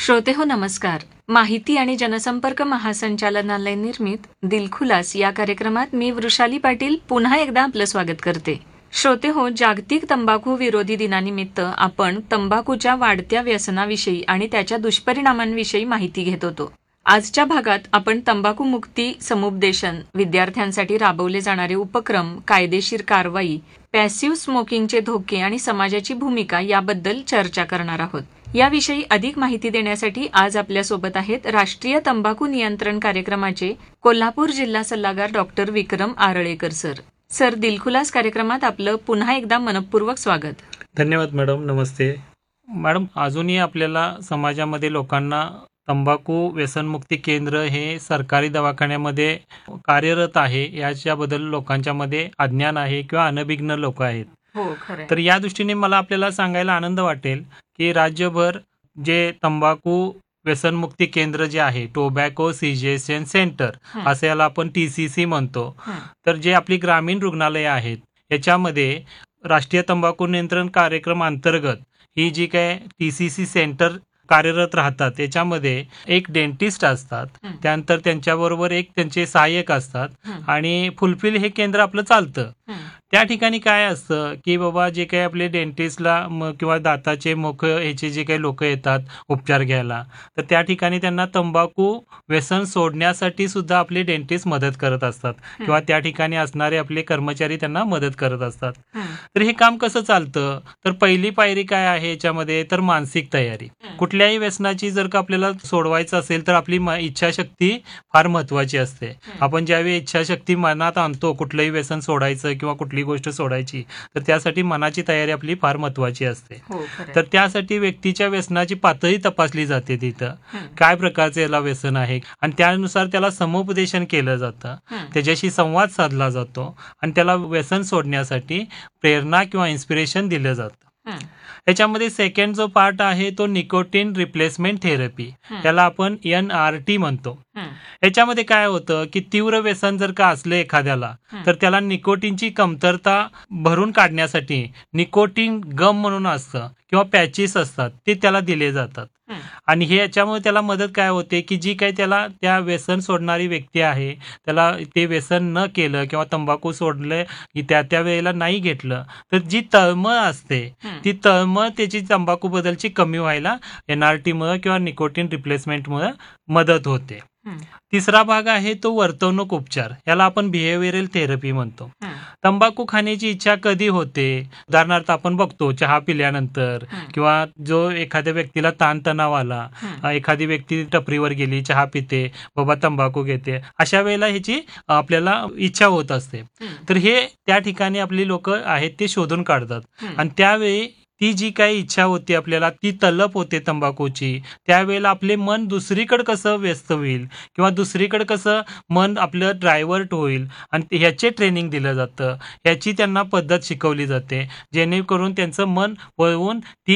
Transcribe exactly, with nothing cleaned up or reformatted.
श्रोते हो नमस्कार. माहिती आणि जनसंपर्क महासंचालनालय निर्मित दिलखुलास या कार्यक्रमात मी वृषाली पाटील पुन्हा एकदा आपलं स्वागत करते. श्रोते हो, जागतिक तंबाखू विरोधी दिनानिमित्त आपण तंबाखूच्या वाढत्या व्यसनाविषयी आणि त्याच्या दुष्परिणामांविषयी माहिती घेत होतो. आजच्या भागात आपण तंबाखू मुक्ती समुपदेशन, विद्यार्थ्यांसाठी राबवले जाणारे उपक्रम, कायदेशीर कारवाई, पॅसिव्ह स्मोकिंगचे धोके आणि समाजाची भूमिका याबद्दल चर्चा करणार आहोत. याविषयी अधिक माहिती देण्यासाठी आज आपल्यासोबत आहेत राष्ट्रीय तंबाखू नियंत्रण कार्यक्रमाचे कोल्हापूर जिल्हा सल्लागार डॉक्टर विक्रम आरळेकर सर. सर, दिलखुलास कार्यक्रमात आपलं पुन्हा एकदा मनपूर्वक स्वागत. धन्यवाद मॅडम. नमस्ते मॅडम. अजूनही आपल्याला समाजामध्ये लोकांना तंबाखू व्यसनमुक्ती केंद्र हे सरकारी दवाखान्यामध्ये कार्यरत आहे याच्याबद्दल लोकांच्या मध्ये अज्ञान आहे किंवा अनभिज्ञ लोक आहेत. हो, खरं. तर या दृष्टीने मला आपल्याला सांगायला आनंद वाटेल की राज्यभर जे तंबाखू व्यसनमुक्ती केंद्र जे आहे, टोबॅको सिजेशन सेंटर असं याला आपण टी सी सी म्हणतो, तर जे आपली ग्रामीण रुग्णालये आहेत याच्यामध्ये राष्ट्रीय तंबाखू नियंत्रण कार्यक्रम अंतर्गत ही जी काय टी सी सी सेंटर कार्यरत राहतात याच्यामध्ये एक डेंटिस्ट असतात, त्यानंतर त्यांच्याबरोबर एक त्यांचे सहाय्यक असतात आणि फुलफिल हे केंद्र आपलं चालतं. त्या ठिकाणी काय असतं की बाबा जे काही आपले डेंटिस्टला किंवा दाताचे मुख ह्याचे जे काही लोक येतात उपचार घ्यायला, तर त्या ठिकाणी त्यांना तंबाखू व्यसन सोडण्यासाठी सुद्धा आपले डेंटिस्ट मदत करत असतात किंवा त्या ठिकाणी असणारे आपले कर्मचारी त्यांना मदत करत असतात. तर हे काम कसं चालतं, तर पहिली पायरी काय आहे याच्यामध्ये, तर मानसिक तयारी. कुठल्याही व्यसनाची जर का आपल्याला सोडवायचं असेल तर आपली इच्छाशक्ती फार महत्वाची असते. आपण ज्यावेळी इच्छाशक्ती मनात आणतो कुठलंही व्यसन सोडायचं किंवा कुठली गोष्ट सोडायची, तर त्यासाठी मनाची तयारी आपली फार महत्वाची असते. तर त्यासाठी व्यक्तीच्या व्यसनाची पातळी तपासली जाते, तिथं काय प्रकारचे याला व्यसन आहे आणि त्यानुसार त्याला समुपदेशन केलं जातं, त्याच्याशी संवाद साधला जातो आणि त्याला व्यसन सोडण्यासाठी प्रेरणा किंवा इन्स्पिरेशन दिलं जातं. याच्यामध्ये सेकंड जो पार्ट आहे तो निकोटीन रिप्लेसमेंट थेरपी, त्याला आपण एन आर टी म्हणतो. याच्यामध्ये काय होतं की तीव्र व्यसन जर का असलं एखाद्याला, तर त्याला निकोटीनची कमतरता भरून काढण्यासाठी निकोटीन गम म्हणून असतं किंवा पॅचेस असतात, ते त्याला दिले जातात. आणि हे याच्यामुळे त्याला मदत काय होते की जी काही त्याला त्या व्यसन सोडणारी व्यक्ती आहे, त्याला ते व्यसन न केलं किंवा तंबाखू सोडलं त्या त्या वेळेला नाही घेतलं, तर जी तळमळ असते ती तळमळ त्याची तंबाखू बद्दलची कमी व्हायला एनआरटी मुळे किंवा निकोटीन रिप्लेसमेंट मुळे मदत होते. तिसरा भाग आहे तो वर्तवणूक उपचार, याला आपण बिहेवियरल थेरपी म्हणतो. तंबाखू खाण्याची इच्छा कधी होते, उदाहरणार्थ आपण बघतो चहा पिल्यानंतर किंवा जो एखाद्या व्यक्तीला ताणतणाव आला, एखादी व्यक्ती टपरीवर गेली, चहा पिते, बाबा तंबाखू घेते, अशा वेळेला ह्याची आपल्याला इच्छा होत असते. तर हे त्या ठिकाणी आपली लोक आहेत ते शोधून काढतात आणि त्यावेळी ती जी काही इच्छा होती आपल्याला, ती तलप होते तंबाखूची, त्यावेळेला आपले मन दुसरीकडे कसं व्यस्त होईल किंवा दुसरीकडे कसं मन आपलं डायव्हर्ट होईल आणि ह्याचे ट्रेनिंग दिलं जातं, ह्याची त्यांना पद्धत शिकवली जाते, जेणेकरून त्यांचं मन वळवून ती